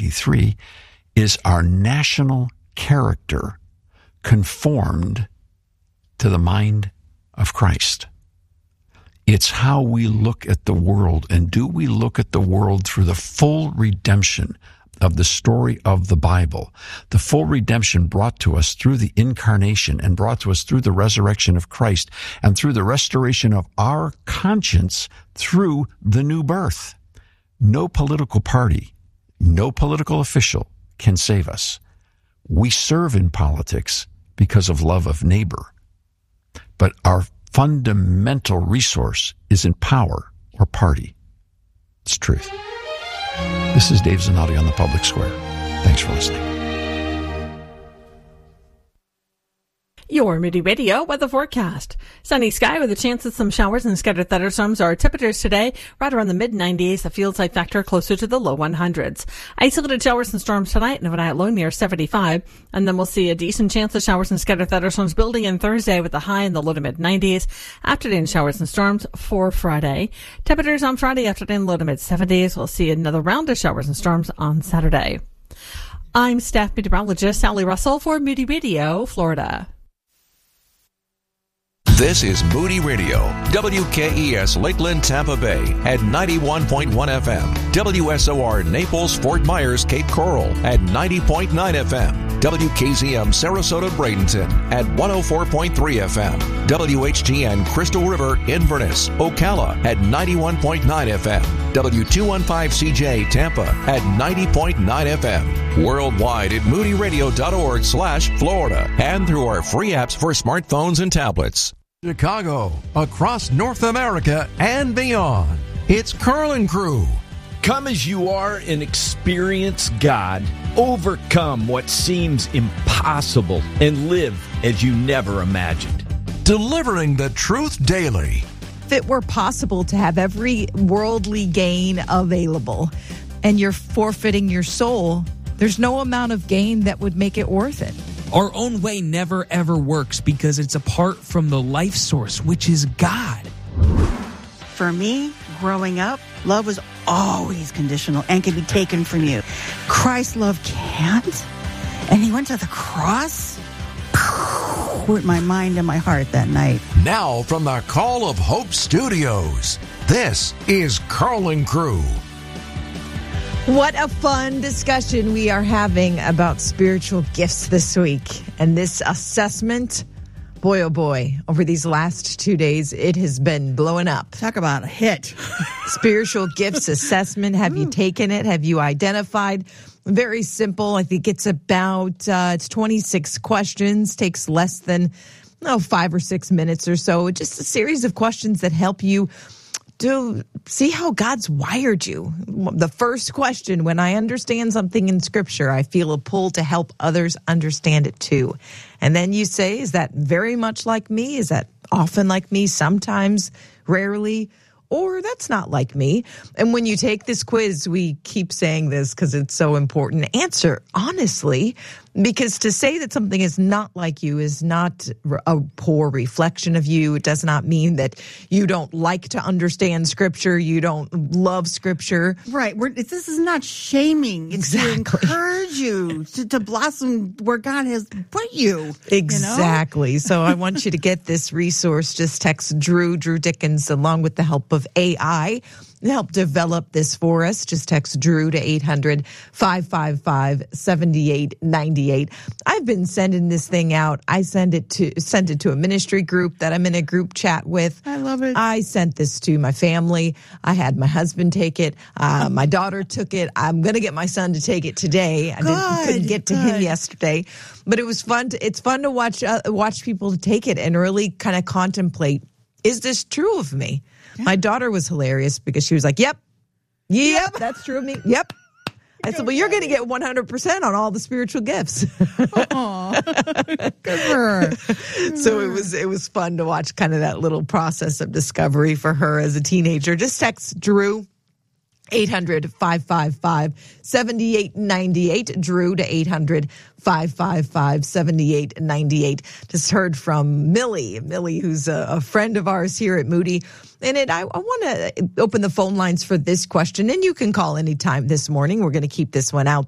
23, is our national character conformed to the mind of Christ. It's how we look at the world, and do we look at the world through the full redemption of the story of the Bible, the full redemption brought to us through the incarnation and brought to us through the resurrection of Christ and through the restoration of our conscience through the new birth. No political party, no political official can save us. We serve in politics because of love of neighbor, but our fundamental resource isn't power or party. It's truth. This is Dave Zanotti on the Public Square. Thanks for listening. Your Moody Radio weather forecast. Sunny sky with a chance of some showers and scattered thunderstorms. Our temperatures today right around the mid-90s, a field side factor closer to the low 100s. Isolated showers and storms tonight, and overnight low near 75. And then we'll see a decent chance of showers and scattered thunderstorms building in Thursday with a high in the low to mid-90s. Afternoon showers and storms for Friday. Temperatures on Friday afternoon low to mid-70s. We'll see another round of showers and storms on Saturday. I'm staff meteorologist Sally Russell for Moody Radio, Florida. This is Moody Radio, WKES Lakeland, Tampa Bay at 91.1 FM, WSOR Naples, Fort Myers, Cape Coral at 90.9 FM, WKZM Sarasota, Bradenton at 104.3 FM, WHTN Crystal River, Inverness, Ocala at 91.9 FM, W215CJ Tampa at 90.9 FM, worldwide at moodyradio.org/Florida, and through our free apps for smartphones and tablets. Chicago, across North America and beyond. It's Carlin Crew. Come as you are and experience God. Overcome what seems impossible and live as you never imagined. Delivering the truth daily. If it were possible to have every worldly gain available and you're forfeiting your soul, there's no amount of gain that would make it worth it. Our own way never, ever works because it's apart from the life source, which is God. For me, growing up, love was always conditional and can be taken from you. Christ's love can't. And he went to the cross with my mind and my heart that night. Now from the Call of Hope Studios, this is Carlin Crew. What a fun discussion we are having about spiritual gifts this week. And this assessment, boy, oh boy, over these last 2 days, it has been blowing up. Talk about a hit. Spiritual gifts assessment. Have you taken it? Have you identified? Very simple. I think it's about, it's 26 questions, takes less than 5 or 6 minutes or so. Just a series of questions that help you to see how God's wired you. The first question, when I understand something in Scripture, I feel a pull to help others understand it too. And then you say, is that very much like me? Is that often like me? Sometimes, rarely? Or that's not like me. And when you take this quiz, we keep saying this because it's so important. Answer honestly, because to say that something is not like you is not a poor reflection of you. It does not mean that you don't like to understand Scripture, you don't love Scripture. Right. This is not shaming. It's to encourage you to blossom where God has put you. Exactly. You know? So I want you to get this resource. Just text Drew Dickens, along with the help of AI. Help develop this for us. Just text Drew to 800-555-7898. I've been sending this thing out. I sent it to a ministry group that I'm in a group chat with. I love it. I sent this to my family. I had my husband take it. My daughter took it. I'm going to get my son to take it today. I couldn't get to him yesterday, but it was fun. It's fun to watch people take it and really kind of contemplate, is this true of me? Yeah. My daughter was hilarious because she was like, yep, that's true of me. Yep. I said, well, you're going to get 100% on all the spiritual gifts. Good for her. So it was fun to watch kind of that little process of discovery for her as a teenager. Just text Drew 800-555-7898. Drew to 800-555-7898. Just heard from Millie, who's a friend of ours here at Moody. And I want to open the phone lines for this question, and you can call anytime this morning. We're going to keep this one out